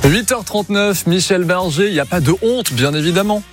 8h39, Michel Berger, il n'y a pas de honte, bien évidemment.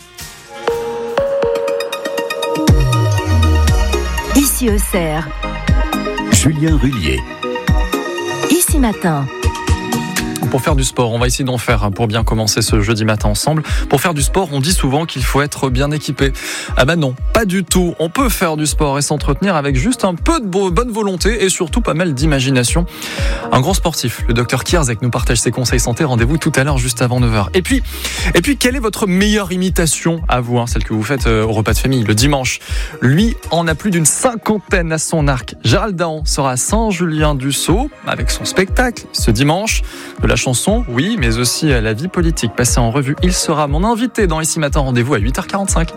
Ici Auxerre. Julien Rullier. Ici Matin. Pour faire du sport, on va essayer d'en faire pour bien commencer ce jeudi matin ensemble. Pour faire du sport, on dit souvent qu'il faut être bien équipé. Ah ben non, pas du tout. On peut faire du sport et s'entretenir avec juste un peu de bonne volonté et surtout pas mal d'imagination. Un grand sportif, le docteur Kierzek, nous partage ses conseils santé. Rendez-vous tout à l'heure, juste avant 9h. Et puis, quelle est votre meilleure imitation à vous, celle que vous faites au repas de famille le dimanche? Lui en a plus d'une 50aine à son arc. Gérald Dahan sera à Saint-Julien-du-Sault avec son spectacle ce dimanche. De la chanson, oui, mais aussi la vie politique passée en revue. Il sera mon invité dans Ici Matin. Rendez-vous à 8h45.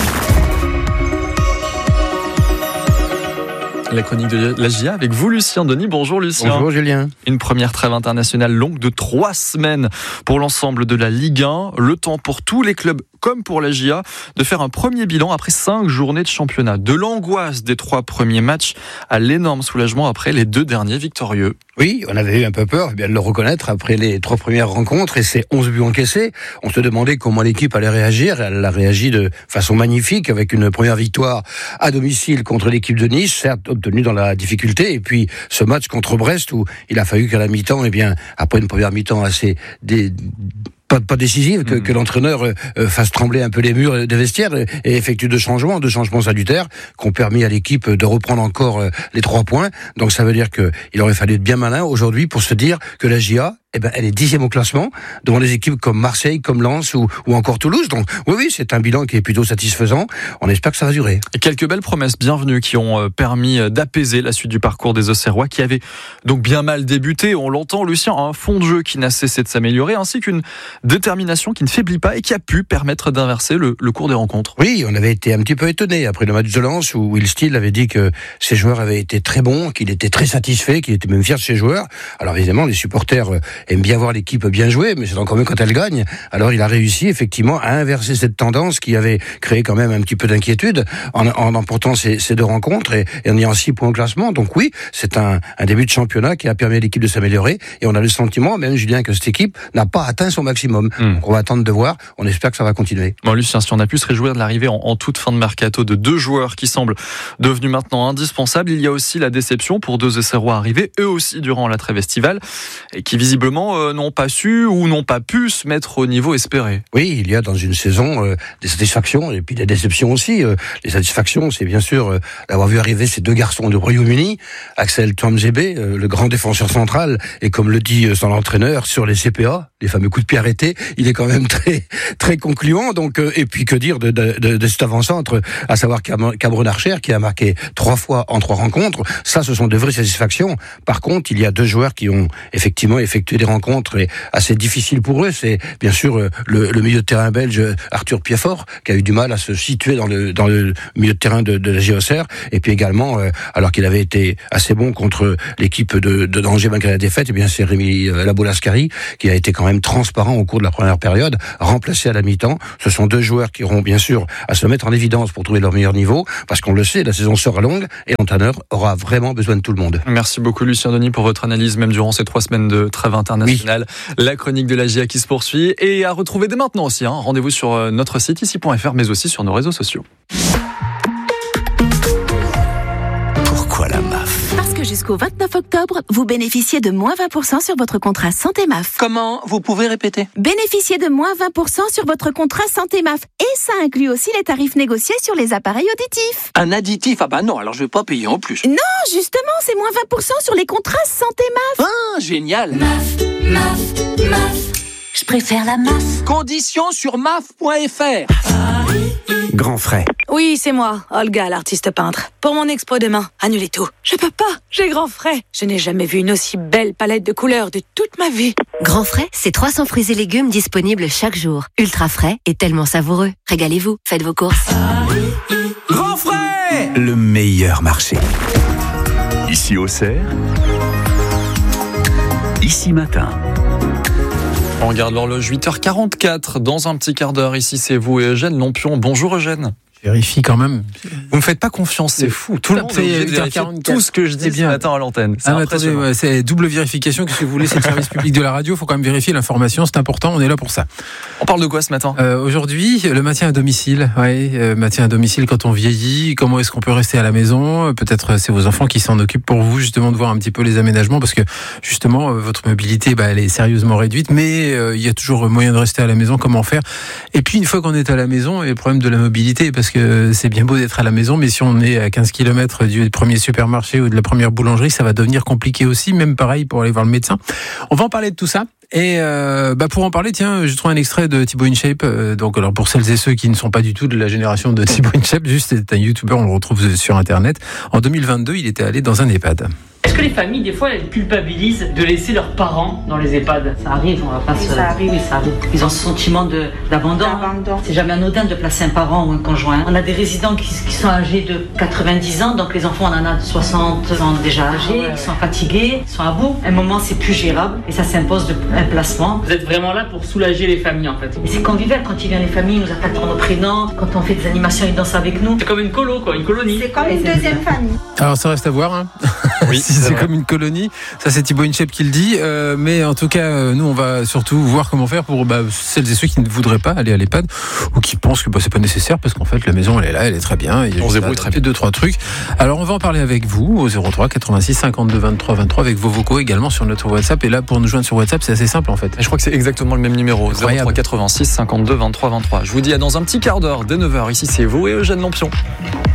La chronique de la GIA avec vous, Lucien Denis. Bonjour Lucien. Bonjour Julien. Une première trêve internationale longue de 3 semaines pour l'ensemble de la Ligue 1. Le temps pour tous les clubs comme pour la GIA de faire un premier bilan après 5 journées de championnat. De l'angoisse des 3 premiers matchs à l'énorme soulagement après les 2 derniers victorieux. Oui, on avait eu un peu peur, bien de le reconnaître, après les 3 premières rencontres et ces 11 buts encaissés. On se demandait comment l'équipe allait réagir. Elle a réagi de façon magnifique avec une première victoire à domicile contre l'équipe de Nice, certes obtenue dans la difficulté. Et puis ce match contre Brest où il a fallu qu'à la mi-temps, après une première mi-temps assez pas décisive, que l'entraîneur fasse trembler un peu les murs des vestiaires et effectue 2 changements salutaires qui ont permis à l'équipe de reprendre encore les 3 points. Donc ça veut dire qu'il aurait fallu être bien malin aujourd'hui pour se dire que la GIA, elle est 10e au classement, devant des équipes comme Marseille, comme Lens ou encore Toulouse. Donc oui, c'est un bilan qui est plutôt satisfaisant. On espère que ça va durer. Et quelques belles promesses bienvenues qui ont permis d'apaiser la suite du parcours des Auxerrois, qui avaient donc bien mal débuté. On l'entend, Lucien, un fond de jeu qui n'a cessé de s'améliorer, ainsi qu'une détermination qui ne faiblit pas et qui a pu permettre d'inverser le cours des rencontres. Oui, on avait été un petit peu étonnés après le match de Lens où Will Steele avait dit que ses joueurs avaient été très bons, qu'il était très satisfait, qu'il était même fier de ses joueurs. Alors évidemment, les supporters aime bien voir l'équipe bien jouer, mais c'est encore mieux quand elle gagne. Alors il a réussi effectivement à inverser cette tendance qui avait créé quand même un petit peu d'inquiétude en emportant ces 2 rencontres et en ayant 6 points au classement. Donc oui, c'est un début de championnat qui a permis à l'équipe de s'améliorer et on a le sentiment, même Julien, que cette équipe n'a pas atteint son maximum. Donc on va attendre de voir, on espère que ça va continuer. Bon Lucien, si on a pu se réjouir de l'arrivée en toute fin de mercato de 2 joueurs qui semblent devenus maintenant indispensables, il y a aussi la déception pour 2 Auxerrois arrivés, eux aussi durant la trêve estivale, et qui visiblement n'ont pas su ou n'ont pas pu se mettre au niveau espéré. Oui, il y a dans une saison des satisfactions et puis des déceptions aussi. Les satisfactions, c'est bien sûr d'avoir vu arriver ces 2 garçons du Royaume-Uni, Axel Tuanzebe, le grand défenseur central, et comme le dit son entraîneur, sur les CPA, les fameux coups de pied arrêtés, il est quand même très très concluant. Donc et puis que dire de cet avant-centre, à savoir Cameron Archer, qui a marqué 3 fois en 3 rencontres. Ça, ce sont de vraies satisfactions. Par contre, il y a 2 joueurs qui ont effectivement effectué des rencontres assez difficiles pour eux. C'est bien sûr le milieu de terrain belge Arthur Piefort, qui a eu du mal à se situer dans le milieu de terrain de la GIA Auxerre. Et puis également, alors qu'il avait été assez bon contre l'équipe de Angers malgré la défaite, c'est Rémi Labolascari qui a été quand même transparent au cours de la première période, remplacé à la mi-temps. Ce sont 2 joueurs qui auront bien sûr à se mettre en évidence pour trouver leur meilleur niveau, parce qu'on le sait, la saison sera longue et l'entraîneur aura vraiment besoin de tout le monde. Merci beaucoup Lucien Denis pour votre analyse, même durant ces 3 semaines de trêve internationale. Oui. La chronique de la GIA qui se poursuit et à retrouver dès maintenant aussi. Rendez-vous sur notre site ici.fr, mais aussi sur nos réseaux sociaux. Pourquoi la MAF ? Parce que jusqu'au 29 octobre, vous bénéficiez de moins 20% sur votre contrat Santé MAF. Comment ? Vous pouvez répéter ? Bénéficiez de moins 20% sur votre contrat Santé MAF. Et ça inclut aussi les tarifs négociés sur les appareils auditifs. Un additif ? Ah bah non, alors je vais pas payer en plus. Non, justement, c'est moins 20% sur les contrats Santé MAF. Ah, génial ! MAF. Je préfère la MAF. Conditions sur maf.fr. Grand frais. Oui, c'est moi, Olga, l'artiste peintre. Pour mon expo demain, annulez tout. Je peux pas, j'ai grand frais. Je n'ai jamais vu une aussi belle palette de couleurs de toute ma vie. Grand frais, c'est 300 fruits et légumes disponibles chaque jour. Ultra frais et tellement savoureux. Régalez-vous, faites vos courses. Grand frais ! Le meilleur marché. Ici Auxerre. Ici Matin. On regarde l'horloge, 8h44. Dans un petit quart d'heure, ici c'est vous et Eugène Lompion. Bonjour Eugène. Vérifie quand même. Vous me faites pas confiance, c'est fou. Tout le monde est obligé de vérifier tout ce que je dis ce matin à l'antenne. C'est attendez, c'est double vérification. Qu'est-ce que vous voulez? C'est le service public de la radio. Il faut quand même vérifier l'information. C'est important. On est là pour ça. On parle de quoi ce matin? Aujourd'hui, le maintien à domicile. Maintien à domicile quand on vieillit. Comment est-ce qu'on peut rester à la maison? Peut-être c'est vos enfants qui s'en occupent pour vous, justement, de voir un petit peu les aménagements, parce que justement, votre mobilité, elle est sérieusement réduite. Mais il y a toujours moyen de rester à la maison. Comment faire? Et puis, une fois qu'on est à la maison, il y a le problème de la mobilité, parce que c'est bien beau d'être à la maison, mais si on est à 15 km du premier supermarché ou de la première boulangerie, ça va devenir compliqué aussi, même pareil pour aller voir le médecin. On va en parler de tout ça. Et pour en parler, tiens, je trouve un extrait de Thibaut InShape. Donc, alors pour celles et ceux qui ne sont pas du tout de la génération de Thibaut InShape, juste c'est un YouTuber, on le retrouve sur Internet. En 2022, il était allé dans un EHPAD. Est-ce que les familles, des fois, elles culpabilisent de laisser leurs parents dans les EHPAD? Ça arrive, on va pas se... Ça arrive. Oui, ça arrive. Ils ont ce sentiment d'abandon. C'est jamais anodin de placer un parent ou un conjoint. On a des résidents qui sont âgés de 90 ans, donc les enfants, on en a de 60 ans déjà âgés, qui sont fatigués, qui sont à bout. À un moment, c'est plus gérable et ça s'impose un placement. Vous êtes vraiment là pour soulager les familles, en fait. Et c'est convivial quand il vient les familles, ils nous appellent par nos prénoms. Quand on fait des animations, ils dansent avec nous. C'est comme une colo, quoi, une colonie. C'est comme une deuxième famille. Alors ça reste à voir, hein. Oui, si c'est comme une colonie. Ça, c'est Thibaut InShape qui le dit. Mais en tout cas, nous, on va surtout voir comment faire pour celles et ceux qui ne voudraient pas aller à l'EHPAD ou qui pensent que c'est pas nécessaire, parce qu'en fait, la maison, elle est là, elle est très bien. Il y a on se débrouille très bien. 2-3 trucs. Alors, on va en parler avec vous au 03 86 52 23 23 avec vos vocaux également sur notre WhatsApp. Et là, pour nous joindre sur WhatsApp, c'est assez simple en fait. Et je crois que c'est exactement le même numéro. Incroyable. 03 86 52 23 23. Je vous dis à dans un petit quart d'heure, dès 9h. Ici, c'est vous et Eugène Lampion.